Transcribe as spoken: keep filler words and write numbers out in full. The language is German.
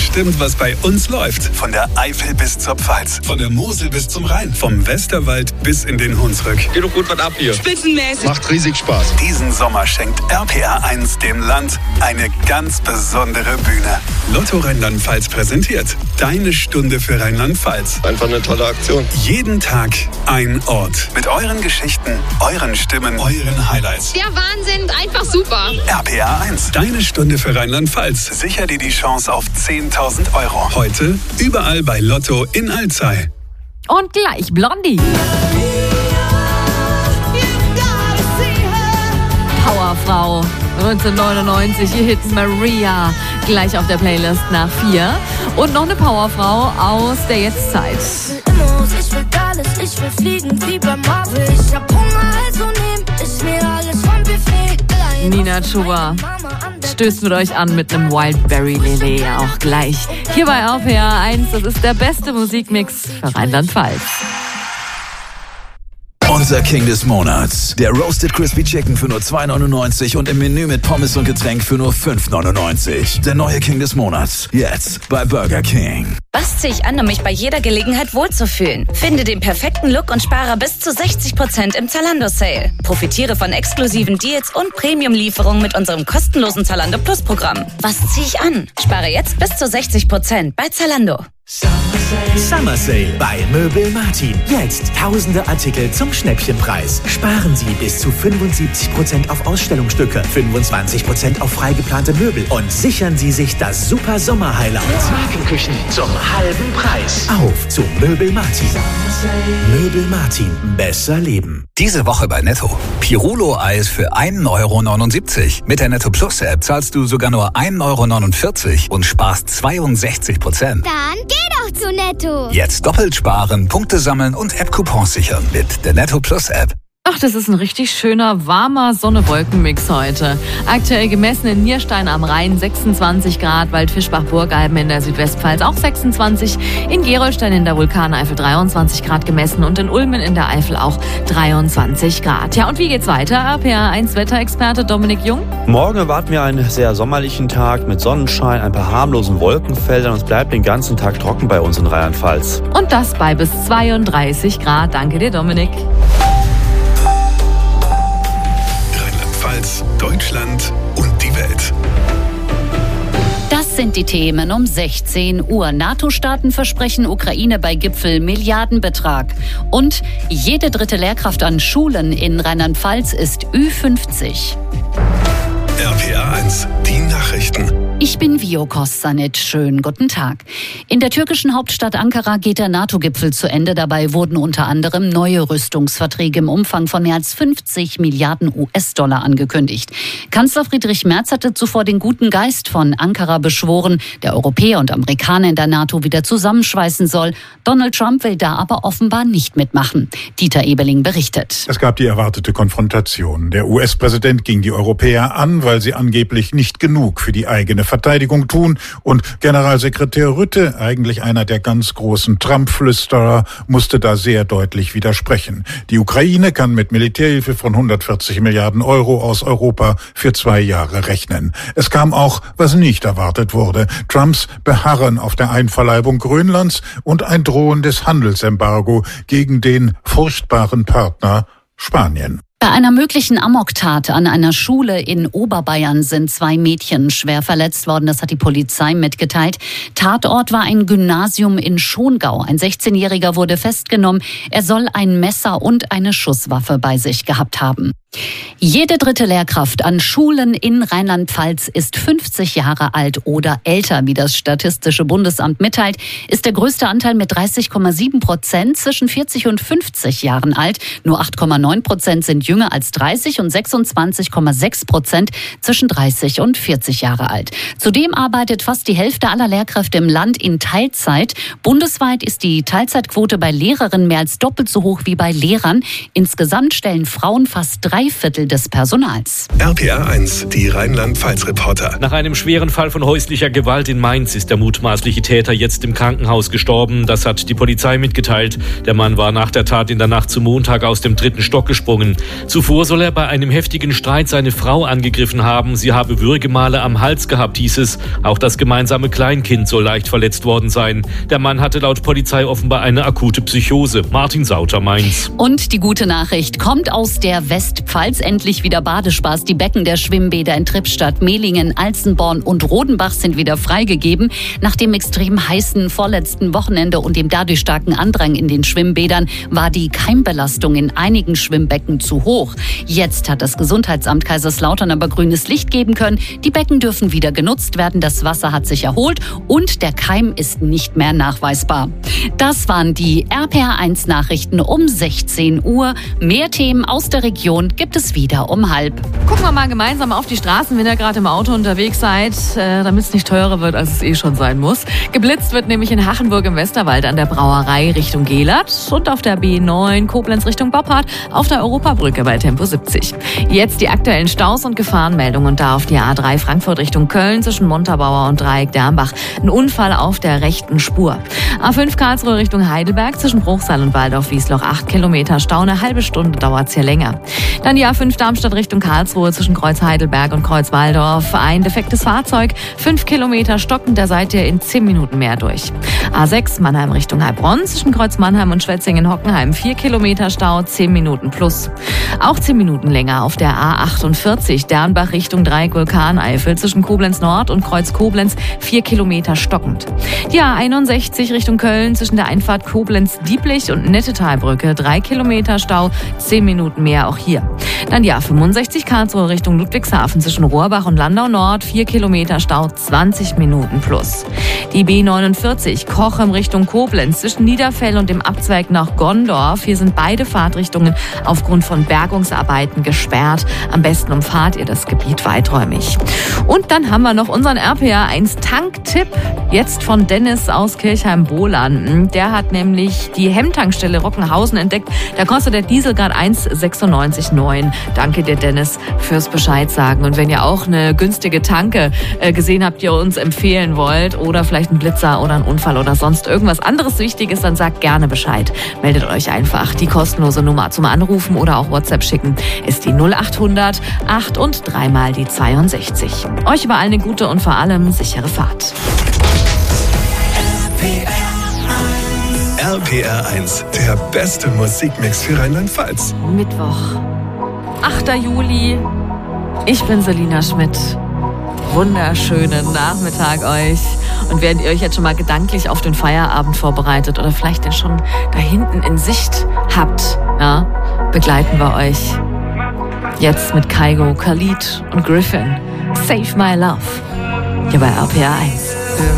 bestimmt, was bei uns läuft. Von der Eifel bis zur Pfalz, von der Mosel bis zum Rhein, vom Westerwald bis in den Hunsrück. Geht doch gut was ab hier. Spitzenmäßig. Macht riesig Spaß. Diesen Sommer schenkt R P R eins dem Land eine ganz besondere Bühne. Lotto Rheinland-Pfalz präsentiert Deine Stunde für Rheinland-Pfalz. Einfach eine tolle Aktion. Jeden Tag ein Ort. Mit euren Geschichten, euren Stimmen, euren Highlights. Der Wahnsinn, einfach super. R P R eins, Deine Stunde für Rheinland-Pfalz. Sicher dir die Chance auf zehntausend Euro. Heute überall bei Lotto in Alzey. Und gleich Blondie. Powerfrau. neunzehnhundertneunundneunzig, ihr Hit Maria. Gleich auf der Playlist nach vier. Und noch eine Powerfrau aus der Jetztzeit. Ich will alles, ich will fliegen wie beim Marvel. Ich hab Hunger, also nehm ich mir alles vom Buffet. Nina Chuba stößt mit euch an mit einem Wildberry Lele auch gleich. Hier bei R P R eins, das ist der beste Musikmix für Rheinland-Pfalz. Unser King des Monats. Der Roasted Crispy Chicken für nur zwei neunundneunzig und im Menü mit Pommes und Getränk für nur fünf neunundneunzig. Der neue King des Monats. Jetzt bei Burger King. Was ziehe ich an, um mich bei jeder Gelegenheit wohlzufühlen? Finde den perfekten Look und spare bis zu sechzig Prozent im Zalando-Sale. Profitiere von exklusiven Deals und Premium-Lieferungen mit unserem kostenlosen Zalando Plus-Programm. Was ziehe ich an? Spare jetzt bis zu sechzig Prozent bei Zalando. Summer Sale bei Möbel Martin. Jetzt tausende Artikel zum Schnäppchenpreis. Sparen Sie bis zu fünfundsiebzig Prozent auf Ausstellungsstücke, fünfundzwanzig Prozent auf frei geplante Möbel und sichern Sie sich das super Sommer-Highlight. Markenküchen zum halben Preis. Auf zu Möbel Martin. Möbel Martin. Besser leben. Diese Woche bei Netto. Pirulo-Eis für ein Euro neunundsiebzig. Mit der Netto Plus App zahlst du sogar nur ein Euro neunundvierzig und sparst zweiundsechzig Prozent. Dann geh doch zu Netto. Jetzt doppelt sparen, Punkte sammeln und App-Coupons sichern mit der Netto Plus App. Ach, das ist ein richtig schöner, warmer Sonne-Wolken-Mix heute. Aktuell gemessen in Nierstein am Rhein sechsundzwanzig Grad, Waldfischbach-Burgalben in der Südwestpfalz auch sechsundzwanzig, in Gerolstein in der Vulkaneifel dreiundzwanzig Grad gemessen und in Ulmen in der Eifel auch dreiundzwanzig Grad. Ja, und wie geht's weiter? R P R eins Wetterexperte Dominik Jung. Morgen erwarten wir einen sehr sommerlichen Tag mit Sonnenschein, ein paar harmlosen Wolkenfeldern und es bleibt den ganzen Tag trocken bei uns in Rheinland-Pfalz. Und das bei bis zweiunddreißig Grad. Danke dir, Dominik. Deutschland und die Welt. Das sind die Themen um sechzehn Uhr. NATO-Staaten versprechen Ukraine bei Gipfel Milliardenbetrag. Und jede dritte Lehrkraft an Schulen in Rheinland-Pfalz ist Ü fünfzig. R P R eins, die Nachrichten. Ich bin Vio Kossanit. Schönen guten Tag. In der türkischen Hauptstadt Ankara geht der NATO-Gipfel zu Ende. Dabei wurden unter anderem neue Rüstungsverträge im Umfang von mehr als fünfzig Milliarden U S-Dollar angekündigt. Kanzler Friedrich Merz hatte zuvor den guten Geist von Ankara beschworen, der Europäer und Amerikaner in der NATO wieder zusammenschweißen soll. Donald Trump will da aber offenbar nicht mitmachen. Dieter Ebeling berichtet. Es gab die erwartete Konfrontation. Der U S-Präsident ging die Europäer an, weil sie angeblich nicht genug für die eigene Verteidigung tun. Und Generalsekretär Rutte, eigentlich einer der ganz großen Trump-Flüsterer, musste da sehr deutlich widersprechen. Die Ukraine kann mit Militärhilfe von hundertvierzig Milliarden Euro aus Europa für zwei Jahre rechnen. Es kam auch, was nicht erwartet wurde, Trumps Beharren auf der Einverleibung Grönlands und ein drohendes Handelsembargo gegen den furchtbaren Partner Spanien. Bei einer möglichen Amoktat an einer Schule in Oberbayern sind zwei Mädchen schwer verletzt worden. Das hat die Polizei mitgeteilt. Tatort war ein Gymnasium in Schongau. Ein sechzehnjähriger wurde festgenommen. Er soll ein Messer und eine Schusswaffe bei sich gehabt haben. Jede dritte Lehrkraft an Schulen in Rheinland-Pfalz ist fünfzig Jahre alt oder älter. Wie das Statistische Bundesamt mitteilt, ist der größte Anteil mit dreißig Komma sieben Prozent zwischen vierzig und fünfzig Jahren alt. Nur acht Komma neun Prozent sind jünger als dreißig und sechsundzwanzig Komma sechs Prozent zwischen dreißig und vierzig Jahre alt. Zudem arbeitet fast die Hälfte aller Lehrkräfte im Land in Teilzeit. Bundesweit ist die Teilzeitquote bei Lehrerinnen mehr als doppelt so hoch wie bei Lehrern. Insgesamt stellen Frauen fast drei Viertel des Personals. R P R eins, die Rheinland-Pfalz-Reporter. Nach einem schweren Fall von häuslicher Gewalt in Mainz ist der mutmaßliche Täter jetzt im Krankenhaus gestorben. Das hat die Polizei mitgeteilt. Der Mann war nach der Tat in der Nacht zum Montag aus dem dritten Stock gesprungen. Zuvor soll er bei einem heftigen Streit seine Frau angegriffen haben. Sie habe Würgemale am Hals gehabt, hieß es. Auch das gemeinsame Kleinkind soll leicht verletzt worden sein. Der Mann hatte laut Polizei offenbar eine akute Psychose. Martin Sauter, Mainz. Und die gute Nachricht kommt aus der Westpfalz. Endlich wieder Badespaß. Die Becken der Schwimmbäder in Trippstadt, Mehlingen, Alzenborn und Rodenbach sind wieder freigegeben. Nach dem extrem heißen vorletzten Wochenende und dem dadurch starken Andrang in den Schwimmbädern war die Keimbelastung in einigen Schwimmbecken zu hoch. Jetzt hat das Gesundheitsamt Kaiserslautern aber grünes Licht geben können. Die Becken dürfen wieder genutzt werden, das Wasser hat sich erholt und der Keim ist nicht mehr nachweisbar. Das waren die R P R eins Nachrichten um sechzehn Uhr. Mehr Themen aus der Region gibt es wieder um halb. Gucken wir mal gemeinsam auf die Straßen, wenn ihr gerade im Auto unterwegs seid, äh, damit es nicht teurer wird, als es eh schon sein muss. Geblitzt wird nämlich in Hachenburg im Westerwald an der Brauerei Richtung Gelert und auf der B neun Koblenz Richtung Boppard auf der Europabrücke bei Tempo siebzig. Jetzt die aktuellen Staus und Gefahrenmeldungen da auf die A drei Frankfurt Richtung Köln zwischen Montabaur und Dreieck Dernbach. Ein Unfall auf der rechten Spur. A fünf Karlsruhe Richtung Heidelberg zwischen Bruchsal und Waldorf-Wiesloch acht Kilometer Stau. Eine halbe Stunde dauert es hier länger. Dann die A fünf Darmstadt Richtung Karlsruhe zwischen Kreuz Heidelberg und Kreuz Waldorf. Ein defektes Fahrzeug, fünf Kilometer stockend, da seid ihr in zehn Minuten mehr durch. A sechs Mannheim Richtung Heilbronn zwischen Kreuz Mannheim und Schwetzingen-Hockenheim vier Kilometer Stau, zehn Minuten plus. Auch zehn Minuten länger auf der A achtundvierzig Dernbach Richtung Dreieck Vulkaneifel zwischen Koblenz Nord und Kreuz Koblenz vier Kilometer stockend. Die A einundsechzig Richtung Köln zwischen der Einfahrt Koblenz-Dieblich und Nettetalbrücke drei Kilometer Stau, zehn Minuten mehr auch hier. Dann die A fünfundsechzig Karlsruhe Richtung Ludwigshafen zwischen Rohrbach und Landau Nord vier Kilometer Stau, zwanzig Minuten plus. Die B neunundvierzig Kochem Richtung Koblenz zwischen Niederfell und dem Abzweig nach Gondorf. Hier sind beide Fahrtrichtungen aufgrund von Bergungsarbeiten gesperrt. Am besten umfahrt ihr das Gebiet weiträumig. Und dann haben wir noch unseren R P R eins Tanktipp. Jetzt von Dennis aus Kirchheim-Bohlern. Der hat nämlich die Hemmtankstelle Rockenhausen entdeckt. Da kostet der Diesel gerade eins sechsundneunzig neun. Danke dir, Dennis, fürs Bescheid sagen. Und wenn ihr auch eine günstige Tanke äh, gesehen habt, die ihr uns empfehlen wollt oder vielleicht einen Blitzer oder einen Unfall oder sonst irgendwas anderes Wichtiges, dann sagt gerne Bescheid. Meldet euch einfach. Die kostenlose Nummer zum Anrufen oder auch WhatsApp schicken ist die null achthundert acht und dreimal die zweiundsechzig. Euch überall eine gute und vor allem sichere Fahrt. R P R eins, der beste Musikmix für Rheinland-Pfalz. Mittwoch, achter Juli. Ich bin Selina Schmidt. Wunderschönen Nachmittag euch. Und während ihr euch jetzt schon mal gedanklich auf den Feierabend vorbereitet oder vielleicht den schon da hinten in Sicht habt, ja, begleiten wir euch jetzt mit Kygo, Khalid und Griffin. Save My Love. Hier bei R P R eins.